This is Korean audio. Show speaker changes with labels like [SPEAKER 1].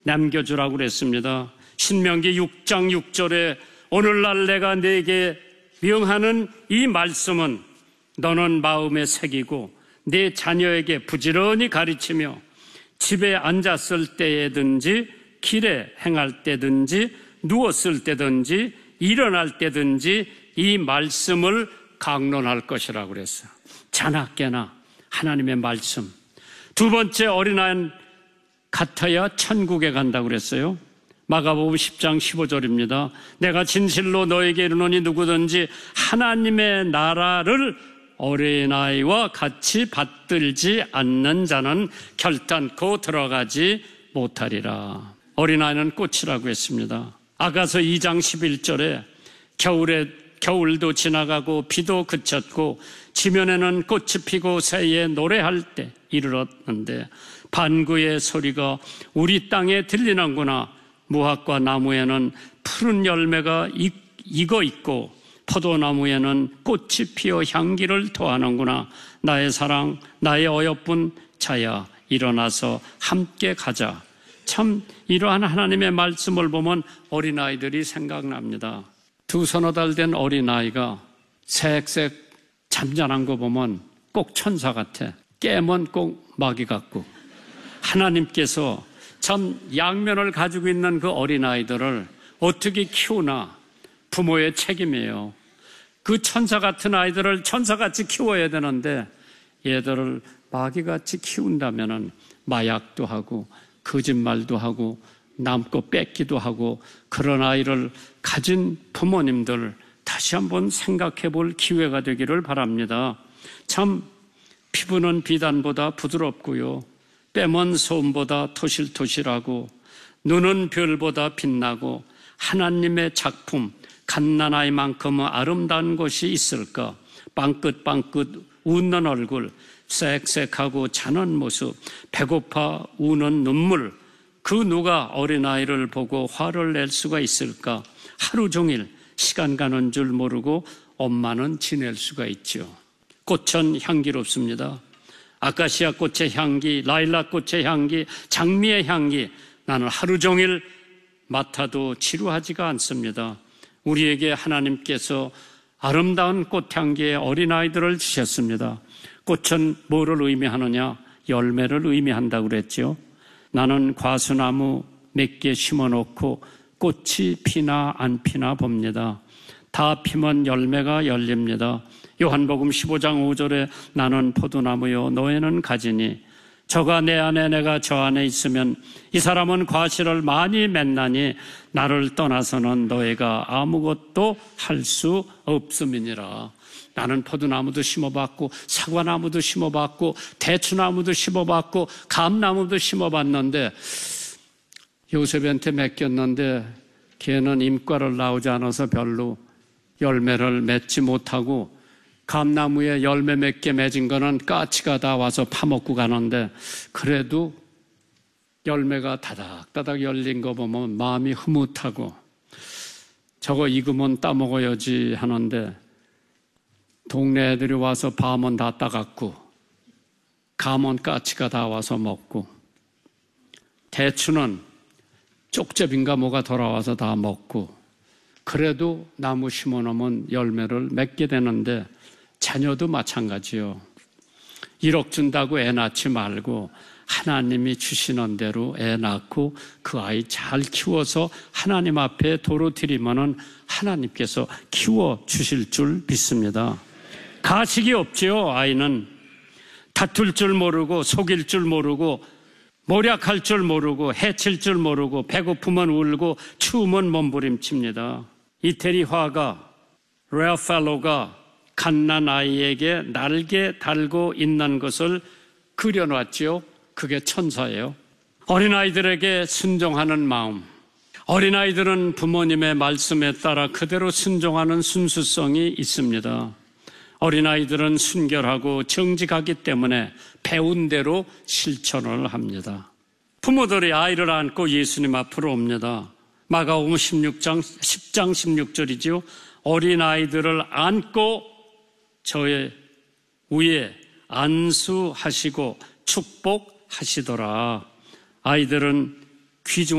[SPEAKER 1] 남겨주라고 그랬습니다. 신명기 6장 6절에 오늘날 내가 네게 명하는 이 말씀은 너는 마음에 새기고 네 자녀에게 부지런히 가르치며 집에 앉았을 때에든지 길에 행할 때든지 누웠을 때든지 일어날 때든지 이 말씀을 강론할 것이라고 그랬어요. 자나깨나 하나님의 말씀. 두 번째, 어린아이 같아야 천국에 간다고 그랬어요. 마가복음 10장 15절입니다. 내가 진실로 너에게 이르노니 누구든지 하나님의 나라를 어린아이와 같이 받들지 않는 자는 결단코 들어가지 못하리라. 어린아이는 꽃이라고 했습니다. 아가서 2장 11절에 겨울도 지나가고 비도 그쳤고 지면에는 꽃이 피고 새에 노래할 때 이르렀는데 반구의 소리가 우리 땅에 들리는구나. 무화과 나무에는 푸른 열매가 익어 있고 포도나무에는 꽃이 피어 향기를 토하는구나. 나의 사랑, 나의 어여쁜 자야, 일어나서 함께 가자. 참 이러한 하나님의 말씀을 보면 어린아이들이 생각납니다. 두 서너 달 된 어린아이가 색색 잠잠한 거 보면 꼭 천사 같아. 깨면 꼭 마귀 같고. 하나님께서 참 양면을 가지고 있는 그 어린아이들을 어떻게 키우나 부모의 책임이에요. 그 천사 같은 아이들을 천사같이 키워야 되는데 얘들을 마귀같이 키운다면은 마약도 하고 거짓말도 하고 남고 뺏기도 하고 그런 아이를 가진 부모님들 다시 한번 생각해 볼 기회가 되기를 바랍니다. 참 피부는 비단보다 부드럽고요. 뺨은 솜보다 토실토실하고 눈은 별보다 빛나고 하나님의 작품 갓난아이만큼은 아름다운 것이 있을까? 빵긋빵긋 웃는 얼굴, 쌕쌕하고 자는 모습, 배고파 우는 눈물, 그 누가 어린아이를 보고 화를 낼 수가 있을까? 하루 종일 시간 가는 줄 모르고 엄마는 지낼 수가 있죠. 꽃은 향기롭습니다. 아카시아 꽃의 향기, 라일락 꽃의 향기, 장미의 향기, 나는 하루 종일 맡아도 지루하지가 않습니다. 우리에게 하나님께서 아름다운 꽃향기의 어린아이들을 주셨습니다. 꽃은 뭐를 의미하느냐? 열매를 의미한다고 그랬죠. 나는 과수나무 몇 개 심어놓고 꽃이 피나 안 피나 봅니다. 다 피면 열매가 열립니다. 요한복음 15장 5절에 나는 포도나무요 너희는 가지니 저가 내 안에 내가 저 안에 있으면 이 사람은 과실을 많이 맺나니 나를 떠나서는 너희가 아무것도 할 수 없음이니라. 나는 포도나무도 심어봤고 사과나무도 심어봤고 대추나무도 심어봤고 감나무도 심어봤는데 요셉한테 맡겼는데 걔는 임과를 나오지 않아서 별로 열매를 맺지 못하고 감나무에 열매 몇 개 맺은 거는 까치가 다 와서 파먹고 가는데 그래도 열매가 다닥다닥 열린 거 보면 마음이 흐뭇하고 저거 익으면 따먹어야지 하는데 동네 애들이 와서 밤은 다 따갖고 감은 까치가 다 와서 먹고 대추는 쪽제비인가 뭐가 돌아와서 다 먹고 그래도 나무 심어놓으면 열매를 맺게 되는데 자녀도 마찬가지요. 1억 준다고 애 낳지 말고 하나님이 주시는 대로 애 낳고 그 아이 잘 키워서 하나님 앞에 도로 드리면은 하나님께서 키워주실 줄 믿습니다. 가식이 없지요. 아이는 다툴 줄 모르고 속일 줄 모르고 모략할 줄 모르고 해칠 줄 모르고 배고프면 울고 추우면 몸부림칩니다. 이태리 화가 레오펠로가 갓난아이에게 날개 달고 있는 것을 그려놨지요. 그게 천사예요. 어린아이들에게 순종하는 마음. 어린아이들은 부모님의 말씀에 따라 그대로 순종하는 순수성이 있습니다. 어린아이들은 순결하고 정직하기 때문에 배운 대로 실천을 합니다. 부모들이 아이를 안고 예수님 앞으로 옵니다. 마가복음 10장 16절이죠. 어린아이들을 안고 저의 위에 안수하시고 축복하시더라. 아이들은 귀중